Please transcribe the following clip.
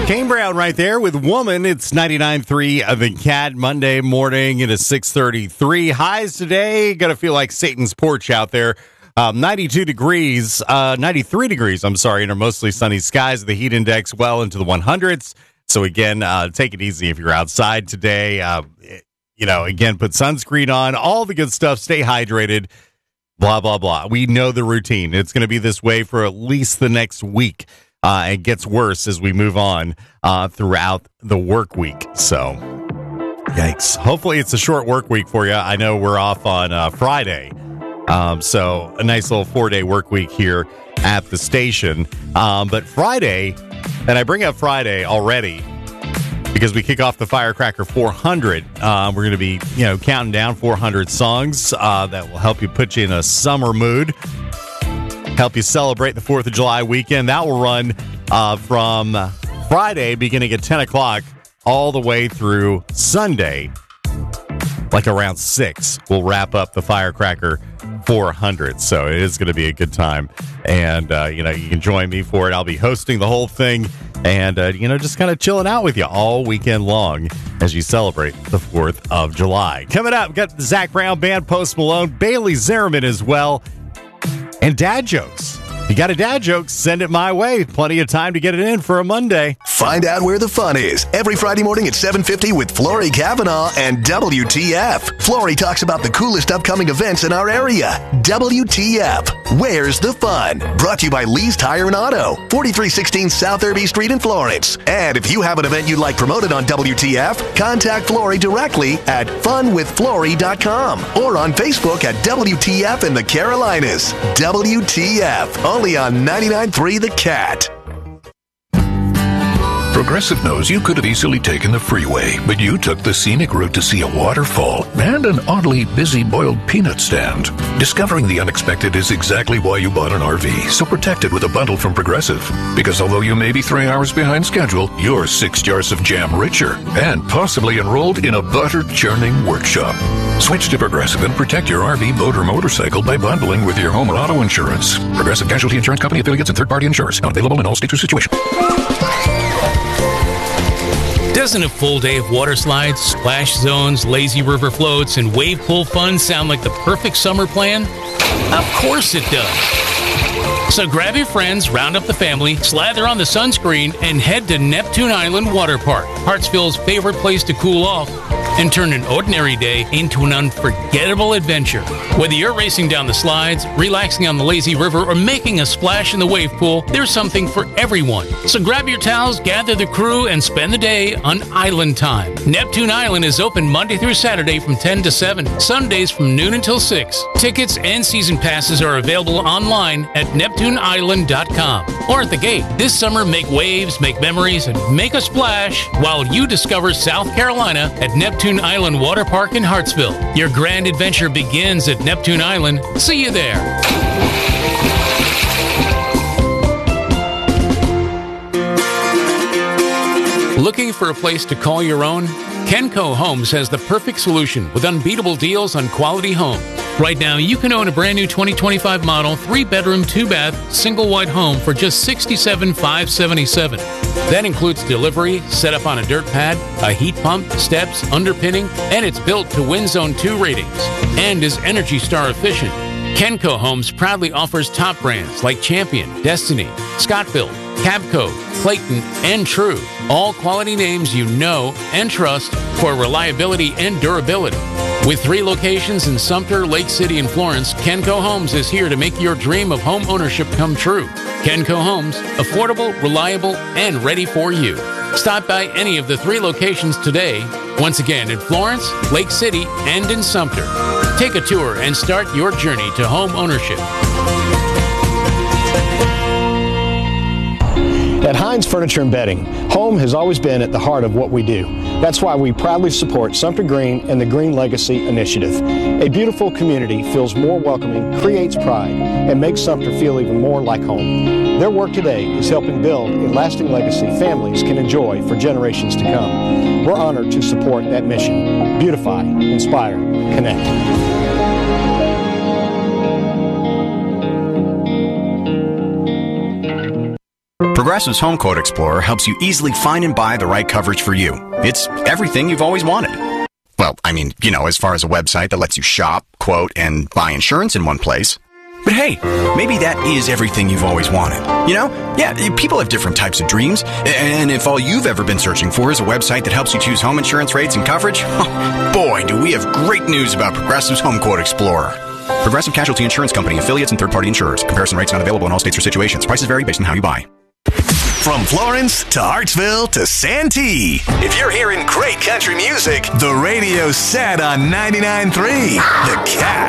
Kane Brown right there with Woman. It's 99.3 The Cat. Monday morning. It is 6:33. Highs today. Going to feel like Satan's porch out there. 92 degrees, 93 degrees, I'm sorry, and are mostly sunny skies. The heat index well into the 100s. So again, take it easy if you're outside today. Again, put sunscreen on, all the good stuff. Stay hydrated, blah, blah, blah. We know the routine. It's going to be this way for at least the next week. It gets worse as we move on throughout the work week. So, yikes. Hopefully it's a short work week for you. I know we're off on Friday. So a nice little 4-day work week here at the station. But Friday, and I bring up Friday already because we kick off the Firecracker 400. We're going to be, counting down 400 songs that will help you put you in a summer mood. Help you celebrate the 4th of July weekend. That will run from Friday, beginning at 10 o'clock, all the way through Sunday, like around 6. We'll wrap up the Firecracker 400. So it is going to be a good time. And, you can join me for it. I'll be hosting the whole thing and, just kind of chilling out with you all weekend long as you celebrate the 4th of July. Coming up, we've got the Zach Brown Band, Post Malone, Bailey Zimmerman as well. And dad jokes. You got a dad joke, send it my way. Plenty of time to get it in for a Monday. Find out where the fun is every Friday morning at 7:50 with Flory Kavanaugh and WTF. Flory talks about the coolest upcoming events in our area. WTF, where's the fun? Brought to you by Lee's Tire and Auto, 4316 South Irby Street in Florence. And if you have an event you'd like promoted on WTF, contact Flory directly at funwithflory.com or on Facebook at WTF in the Carolinas. WTF, only on 99.3 The Cat. Progressive knows you could have easily taken the freeway, but you took the scenic route to see a waterfall and an oddly busy boiled peanut stand. Discovering the unexpected is exactly why you bought an RV, so protect it with a bundle from Progressive. Because although you may be 3 hours behind schedule, you're 6 jars of jam richer and possibly enrolled in a butter-churning workshop. Switch to Progressive and protect your RV, boat, or motorcycle by bundling with your home or auto insurance. Progressive Casualty Insurance Company affiliates and third-party insurers. Not available in all states or situations. Doesn't a full day of water slides, splash zones, lazy river floats, and wave pool fun sound like the perfect summer plan? Of course it does. So grab your friends, round up the family, slather on the sunscreen, and head to Neptune Island Water Park, Hartsville's favorite place to cool off, and turn an ordinary day into an unforgettable adventure. Whether you're racing down the slides, relaxing on the lazy river, or making a splash in the wave pool, there's something for everyone. So grab your towels, gather the crew, and spend the day on Island Time. Neptune Island is open Monday through Saturday from 10 to 7, Sundays from noon until 6. Tickets and season passes are available online at NeptuneIsland.com or at the gate. This summer, make waves, make memories, and make a splash while you discover South Carolina at Neptune Island Water Park in Hartsville. Your grand adventure begins at Neptune Island. See you there. Looking for a place to call your own? Kenco Homes has the perfect solution with unbeatable deals on quality homes. Right now, you can own a brand new 2025 model 3-bedroom, 2-bath, single wide home for just $67,577. That includes delivery, setup on a dirt pad, a heat pump, steps, underpinning, and it's built to Wind Zone 2 ratings and is Energy Star efficient. Kenco Homes proudly offers top brands like Champion, Destiny, Scottville, Cabco, Clayton, and True. All quality names you know and trust for reliability and durability. With 3 locations in Sumter, Lake City, and Florence, Kenco Homes is here to make your dream of home ownership come true. Kenco Homes, affordable, reliable, and ready for you. Stop by any of the 3 locations today. Once again, in Florence, Lake City, and in Sumter. Take a tour and start your journey to home ownership. At Hines Furniture and Bedding, home has always been at the heart of what we do. That's why we proudly support Sumter Green and the Green Legacy Initiative. A beautiful community feels more welcoming, creates pride, and makes Sumter feel even more like home. Their work today is helping build a lasting legacy families can enjoy for generations to come. We're honored to support that mission. Beautify, inspire, connect. Progressive's Home Quote Explorer helps you easily find and buy the right coverage for you. It's everything you've always wanted. Well, I mean, as far as a website that lets you shop, quote, and buy insurance in one place. But hey, maybe that is everything you've always wanted. Yeah, people have different types of dreams. And if all you've ever been searching for is a website that helps you choose home insurance rates and coverage, boy, do we have great news about Progressive's Home Quote Explorer. Progressive Casualty Insurance Company, affiliates, and third-party insurers. Comparison rates not available in all states or situations. Prices vary based on how you buy. From Florence to Hartsville to Santee. If you're hearing great country music, the radio's set on 99.3 The Cat.